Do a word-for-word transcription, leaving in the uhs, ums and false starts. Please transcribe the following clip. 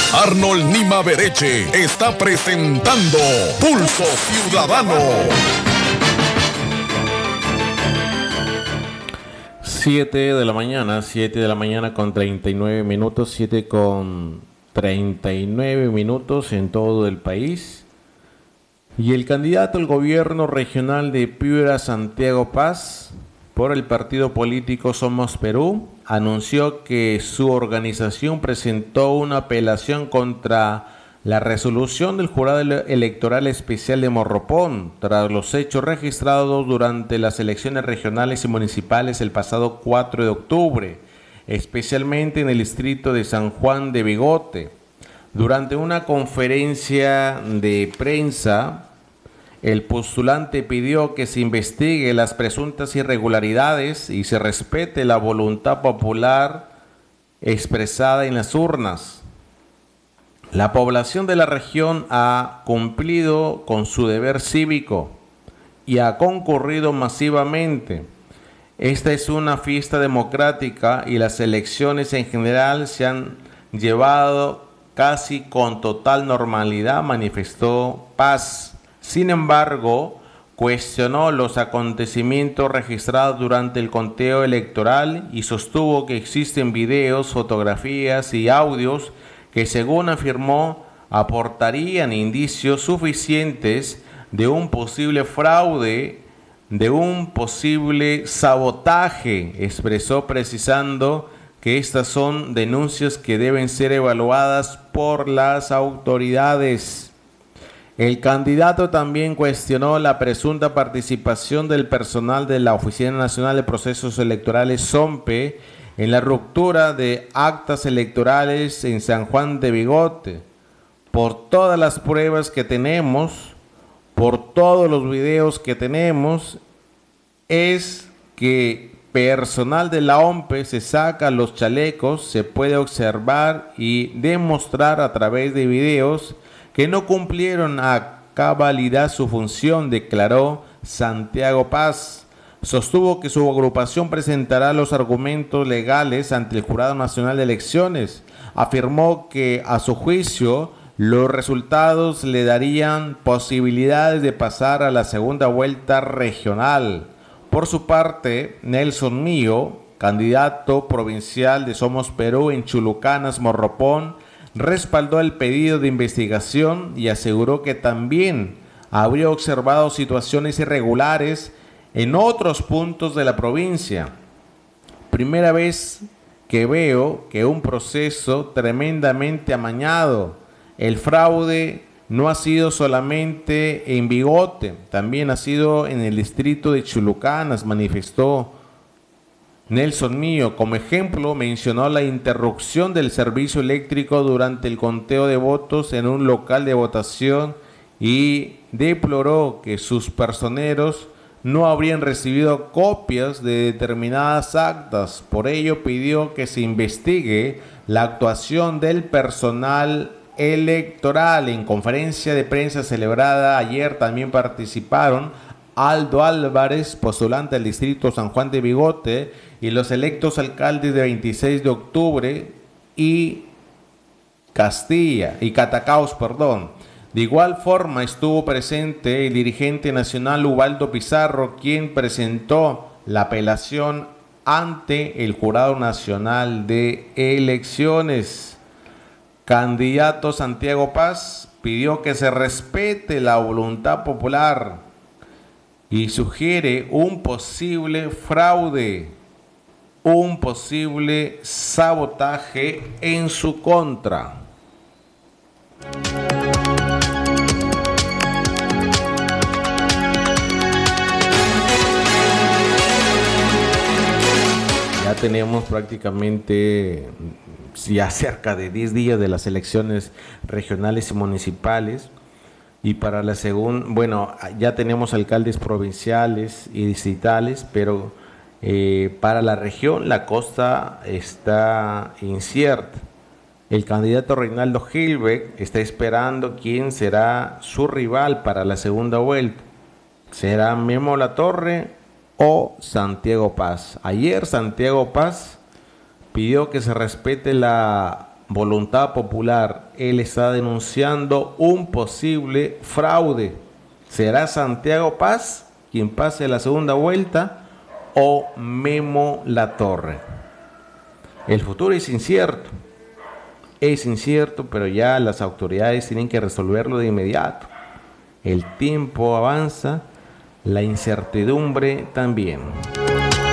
Arnold Nima Bereche está presentando Pulso Ciudadano. siete de la mañana, siete de la mañana con treinta y nueve minutos, siete con treinta y nueve minutos en todo el país. Y el candidato al gobierno regional de Piura, Santiago Paz, por el partido político Somos Perú, anunció que su organización presentó una apelación contra la resolución del Jurado Electoral Especial de Morropón tras los hechos registrados durante las elecciones regionales y municipales el pasado cuatro de octubre, especialmente en el distrito de San Juan de Bigote. Durante una conferencia de prensa, el postulante pidió que se investigue las presuntas irregularidades y se respete la voluntad popular expresada en las urnas. La población de la región ha cumplido con su deber cívico y ha concurrido masivamente. Esta es una fiesta democrática y las elecciones en general se han llevado casi con total normalidad, manifestó Paz. Sin embargo, cuestionó los acontecimientos registrados durante el conteo electoral y sostuvo que existen videos, fotografías y audios que, según afirmó, aportarían indicios suficientes de un posible fraude, de un posible sabotaje, expresó, precisando que estas son denuncias que deben ser evaluadas por las autoridades. El candidato también cuestionó la presunta participación del personal de la Oficina Nacional de Procesos Electorales, SOMPE, en la ruptura de actas electorales en San Juan de Bigote. Por todas las pruebas que tenemos, por todos los videos que tenemos, es que personal de la O M P E se saca los chalecos, se puede observar y demostrar a través de videos que no cumplieron a cabalidad su función, declaró Santiago Paz. Sostuvo que su agrupación presentará los argumentos legales ante el Jurado Nacional de Elecciones. Afirmó que, a su juicio, los resultados le darían posibilidades de pasar a la segunda vuelta regional. Por su parte, Nelson Mío, candidato provincial de Somos Perú en Chulucanas, Morropón, respaldó el pedido de investigación y aseguró que también habría observado situaciones irregulares en otros puntos de la provincia. Primera vez que veo que un proceso tremendamente amañado. El fraude no ha sido solamente en Bigote, también ha sido en el distrito de Chulucanas, manifestó Nelson Mío. Como ejemplo, mencionó la interrupción del servicio eléctrico durante el conteo de votos en un local de votación y deploró que sus personeros no habrían recibido copias de determinadas actas. Por ello pidió que se investigue la actuación del personal electoral. En conferencia de prensa celebrada ayer también participaron Aldo Álvarez, postulante del distrito San Juan de Bigote, y los electos alcaldes de veintiséis de octubre y Castilla y Catacaos, perdón. De igual forma estuvo presente el dirigente nacional Ubaldo Pizarro, quien presentó la apelación ante el Jurado Nacional de Elecciones. Candidato Santiago Paz pidió que se respete la voluntad popular y sugiere un posible fraude, un posible sabotaje en su contra. Ya tenemos prácticamente ya cerca de diez días de las elecciones regionales y municipales, y para la segunda, bueno, ya tenemos alcaldes provinciales y distritales, pero eh, para la región la cosa está incierta. El candidato Reinaldo Gilbeck está esperando quién será su rival para la segunda vuelta. ¿Será Memo Latorre o Santiago Paz? Ayer Santiago Paz pidió que se respete la Voluntad Popular, él está denunciando un posible fraude. ¿Será Santiago Paz quien pase la segunda vuelta o Memo Latorre? El futuro es incierto, es incierto, pero ya las autoridades tienen que resolverlo de inmediato. El tiempo avanza, la incertidumbre también.